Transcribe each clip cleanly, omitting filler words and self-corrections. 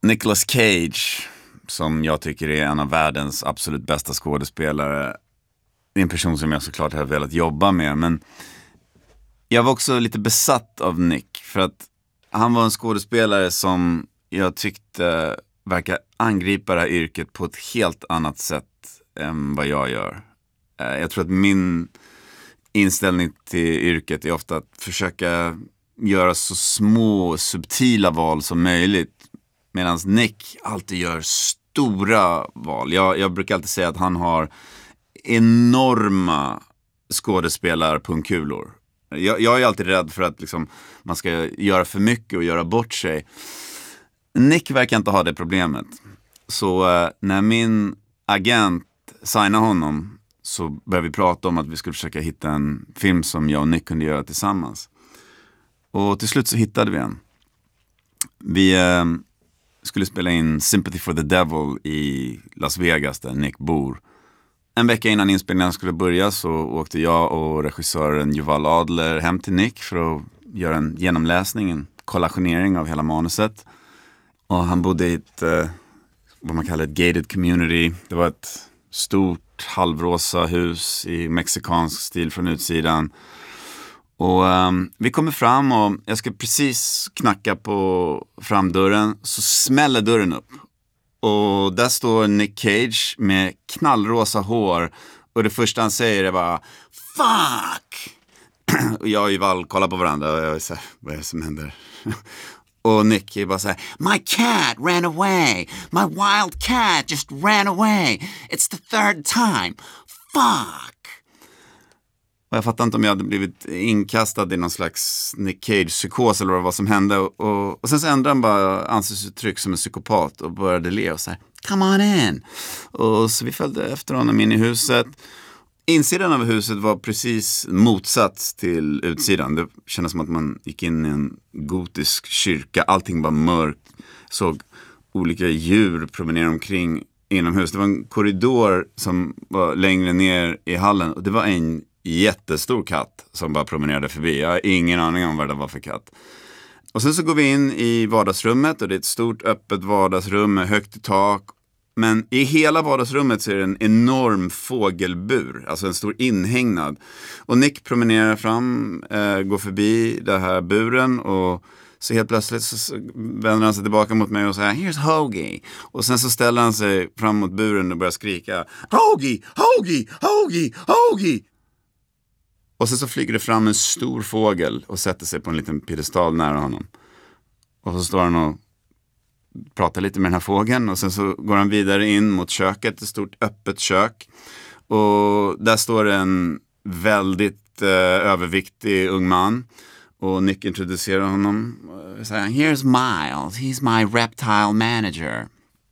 Nicolas Cage, som jag tycker är en av världens absolut bästa skådespelare. Det är en person som jag såklart har velat jobba med, men jag var också lite besatt av Nick för att han var en skådespelare som jag tyckte verkar angripa det här yrket på ett helt annat sätt än vad jag gör. Jag tror att min inställning till yrket är ofta att försöka göra så små, subtila val som möjligt. Medan Nick alltid gör stora val. Jag brukar alltid säga att han har enorma skådespelarpungkulor. Jag är alltid rädd för att liksom, man ska göra för mycket och göra bort sig. Nick verkar inte ha det problemet. Så när min agent signade honom så började vi prata om att vi skulle försöka hitta en film som jag och Nick kunde göra tillsammans. Och till slut så hittade vi en. Vi skulle spela in Sympathy for the Devil i Las Vegas där Nick bor. En vecka innan inspelningen skulle börja så åkte jag och regissören Yuval Adler hem till Nick för att göra en genomläsning, en kollationering av hela manuset. Och han bodde i ett, vad man kallar ett gated community. Det var ett stort halvrosa hus i mexikansk stil från utsidan. Och vi kommer fram och jag ska precis knacka på framdörren, så smäller dörren upp. Och där står Nick Cage med knallrosa hår. Och det första han säger är bara fuck! Och jag och Yuval kollar på varandra och jag är så här, vad är det som händer? Och Nick är bara så här, my cat ran away. My wild cat just ran away. It's the third time. Fuck! Och jag fattar inte om jag hade blivit inkastad i någon slags Nick Cage-psykos eller vad som hände. Och sen så ändrade han bara ansiktsuttryck som en psykopat och började le och så här, come on in. Och så vi följde efter honom in i huset. Insidan av huset var precis motsats till utsidan. Det kändes som att man gick in i en gotisk kyrka. Allting var mörkt. Såg olika djur promenera omkring inomhus. Det var en korridor som var längre ner i hallen. Och det var en jättestor katt som bara promenerade förbi. Jag har ingen aning om vad det var för katt. Och sen så går vi in i vardagsrummet och det är ett stort öppet vardagsrum med högt i tak. Men i hela vardagsrummet så är det en enorm fågelbur, alltså en stor inhägnad. Och Nick promenerar fram, går förbi den här buren och så helt plötsligt så vänder han sig tillbaka mot mig och säger here's Hoagie. Och sen så ställer han sig fram mot buren och börjar skrika Hoagie, Hoagie, Hoagie, Hoagie. Och sen så flyger det fram en stor fågel och sätter sig på en liten piedestal nära honom. Och så står han och pratar lite med den här fågeln. Och sen så går han vidare in mot köket, ett stort öppet kök. Och där står en väldigt överviktig ung man. Och Nick introducerar honom och säger here's Miles, he's my reptile manager.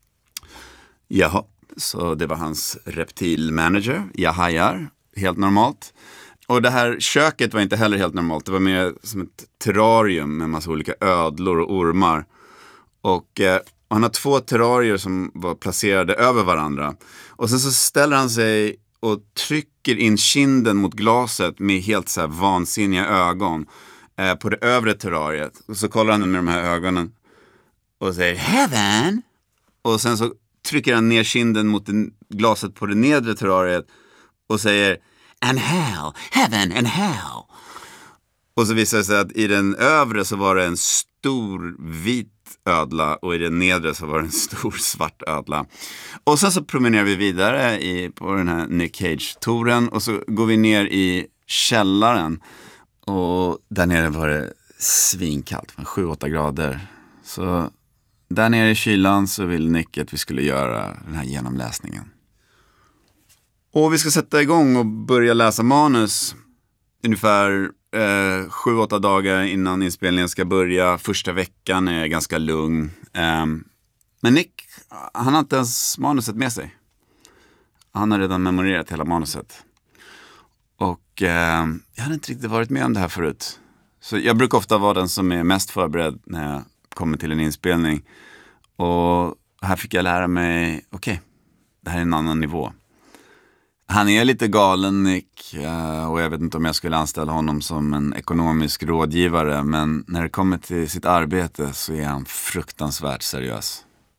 Jaha, så det var hans reptilmanager. Jag hajar, helt normalt. Och det här köket var inte heller helt normalt. Det var mer som ett terrarium med en massa olika ödlor och ormar. Och han har 2 terrarier som var placerade över varandra. Och sen så ställer han sig och trycker in kinden mot glaset med helt så här vansinniga ögon på det övre terrariet. Och så kollar han med de här ögonen och säger heaven. Och sen så trycker han ner kinden mot glaset på det nedre terrariet och säger and hell, heaven and hell. Och så visar det sig att i den övre så var det en stor vit ödla och i den nedre så var det en stor svart ödla. Och sen så promenerar vi vidare på den här Nick Cage-touren och så går vi ner i källaren och där nere var det svinkallt, 7-8 grader. Så där nere i kylan så vill Nick att vi skulle göra den här genomläsningen. Och vi ska sätta igång och börja läsa manus ungefär 7-8 dagar innan inspelningen ska börja. Första veckan är ganska lugn. Men Nick, han har inte ens manuset med sig. Han har redan memorerat hela manuset. Och jag hade inte riktigt varit med om det här förut. Så jag brukar ofta vara den som är mest förberedd när jag kommer till en inspelning. Och här fick jag lära mig, okej, det här är en annan nivå. Han är lite galen, Nick, och jag vet inte om jag skulle anställa honom som en ekonomisk rådgivare, men när det kommer till sitt arbete så är han fruktansvärt seriös.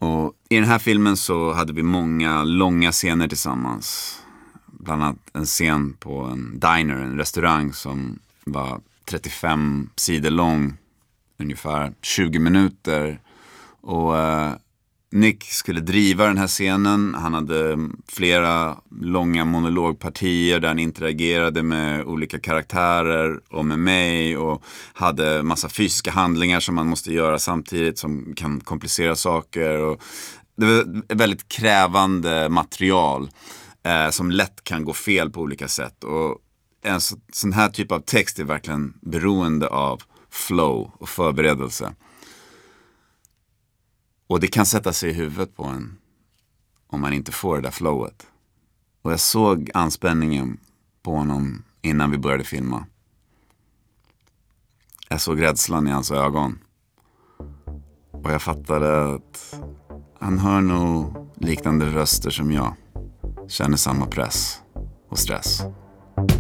Och i den här filmen så hade vi många långa scener tillsammans. Bland annat en scen på en diner, en restaurang som var 35 sidor lång, ungefär 20 minuter. Och Nick skulle driva den här scenen. Han hade flera långa monologpartier där han interagerade med olika karaktärer och med mig, och hade massa fysiska handlingar som man måste göra samtidigt som kan komplicera saker. Och det var ett väldigt krävande material som lätt kan gå fel på olika sätt. Och en sån här typ av text är verkligen beroende av flow och förberedelse. Och det kan sätta sig i huvudet på en om man inte får det där flowet. Och jag såg anspänningen på honom innan vi började filma. Jag såg rädslan i hans ögon. Och jag fattade att han hör nog liknande röster som jag. Känner samma press och stress.